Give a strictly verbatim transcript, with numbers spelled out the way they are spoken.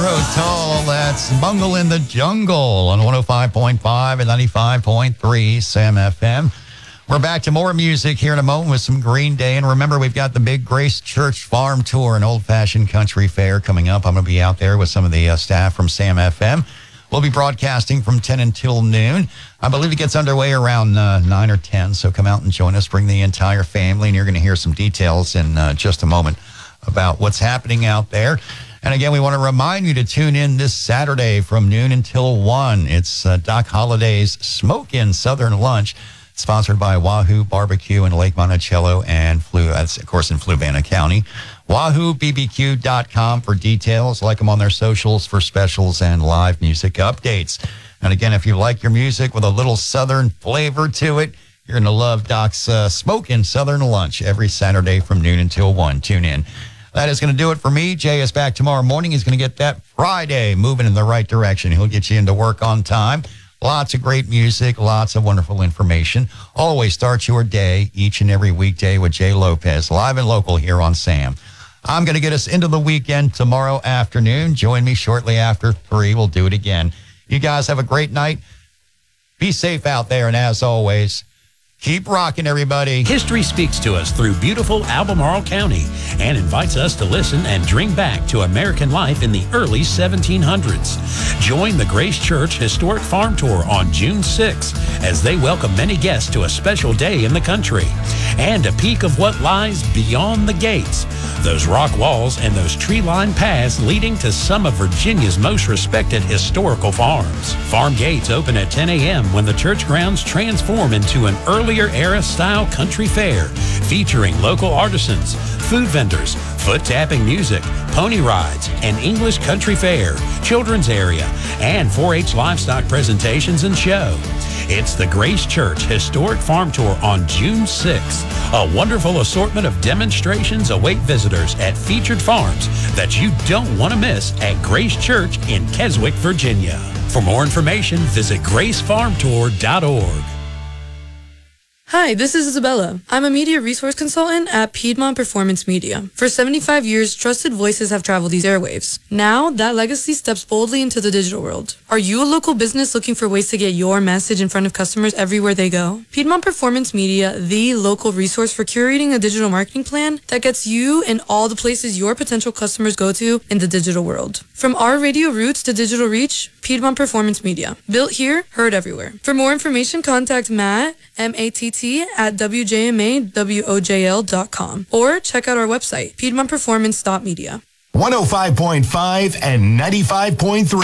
Jethro Tull. That's Bungle in the Jungle on one oh five point five and ninety-five point three Sam F M. We're back to more music here in a moment with some Green Day. And remember, we've got the big Grace Church Farm Tour and Old Fashioned Country Fair coming up. I'm going to be out there with some of the uh, staff from Sam F M. We'll be broadcasting from ten until noon. I believe it gets underway around uh, nine or ten, so come out and join us. Bring the entire family, and you're going to hear some details in uh, just a moment about what's happening out there. And again, we want to remind you to tune in this Saturday from noon until one. It's uh, Doc Holliday's Smokin' Southern Lunch, sponsored by Wahoo Barbecue in Lake Monticello and Flu, that's of course in Fluvanna County. wahoo b b q dot com for details. Like them on their socials for specials and live music updates. And again, if you like your music with a little Southern flavor to it, you're going to love Doc's uh, Smokin' Southern Lunch every Saturday from noon until one. Tune in. That is going to do it for me. Jay is back tomorrow morning. He's going to get that Friday moving in the right direction. He'll get you into work on time. Lots of great music, lots of wonderful information. Always start your day each and every weekday with Jay Lopez, live and local here on Sam. I'm going to get us into the weekend tomorrow afternoon. Join me shortly after three. We'll do it again. You guys have a great night. Be safe out there, and as always, keep rocking, everybody. History speaks to us through beautiful Albemarle County and invites us to listen and dream back to American life in the early seventeen hundreds. Join the Grace Church Historic Farm Tour on June sixth as they welcome many guests to a special day in the country and a peek of what lies beyond the gates. Those rock walls and those tree-lined paths leading to some of Virginia's most respected historical farms. Farm gates open at ten a.m. when the church grounds transform into an earlier era style country fair featuring local artisans, food vendors, foot tapping music, pony rides, an English country fair, children's area, and four H livestock presentations and show. It's the Grace Church Historic Farm Tour on June sixth. A wonderful assortment of demonstrations await visitors at featured farms that you don't want to miss at Grace Church in Keswick, Virginia. For more information, visit grace farm tour dot org. Hi, this is Isabella. I'm a media resource consultant at Piedmont Performance Media. For seventy-five years, trusted voices have traveled these airwaves. Now, that legacy steps boldly into the digital world. Are you a local business looking for ways to get your message in front of customers everywhere they go? Piedmont Performance Media, the local resource for curating a digital marketing plan that gets you in all the places your potential customers go to in the digital world. From our radio roots to digital reach, Piedmont Performance Media. Built here, heard everywhere. For more information, contact Matt, M A T T, at W J M A W O J L dot com or check out our website, piedmont performance dot media. one oh five point five and ninety-five point three.